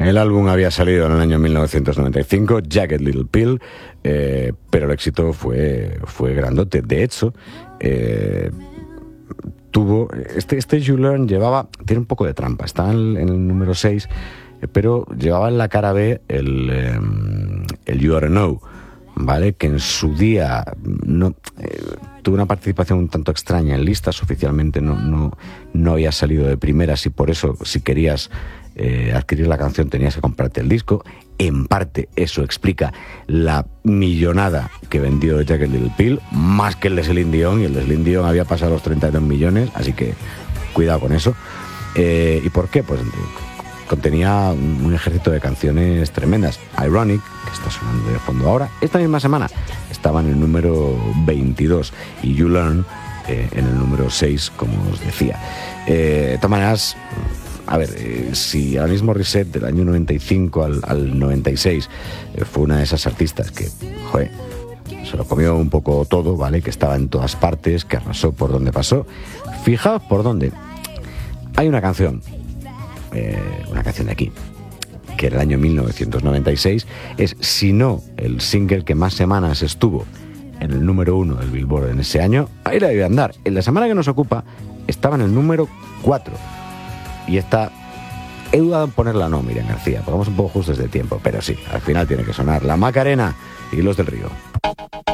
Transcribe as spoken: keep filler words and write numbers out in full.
El álbum había salido en el año mil novecientos noventa y cinco, Jagged Little Pill, eh, pero el éxito fue, fue grandote. De hecho, eh, tuvo este, este You Learn llevaba, tiene un poco de trampa, está en, en el número seis, pero llevaba en la cara B el, eh, el You Oughta Know, ¿vale? Que en su día no, eh, tuvo una participación un tanto extraña en listas, oficialmente no, no, no había salido de primeras, y por eso, si querías eh, adquirir la canción, tenías que comprarte el disco. En parte eso explica la millonada que vendió Jagged Little Pill, más que el de Celine Dion, y el de Celine Dion había pasado los treinta y dos millones, así que cuidado con eso. Eh, ¿Y por qué? Pues contenía un, un ejército de canciones tremendas. Ironic, que está sonando de fondo ahora, esta misma semana estaba en el número veintidós, y You Learn eh, en el número seis, como os decía. Eh, de todas maneras, a ver, eh, si Alanis Morissette del año noventa y cinco al, al noventa y seis eh, fue una de esas artistas que, joder, se lo comió un poco todo, ¿vale? Que estaba en todas partes, que arrasó por donde pasó. Fijaos por dónde. Hay una canción, eh, una canción de aquí, que en el año mil novecientos noventa y seis es, si no, el single que más semanas estuvo en el número uno del Billboard en ese año. Ahí la debe andar. En la semana que nos ocupa estaba en el número cuatro. Y esta, he dudado en ponerla, no, Miriam García, porque vamos un poco justos de tiempo, pero sí, al final tiene que sonar La Macarena y Los del Río.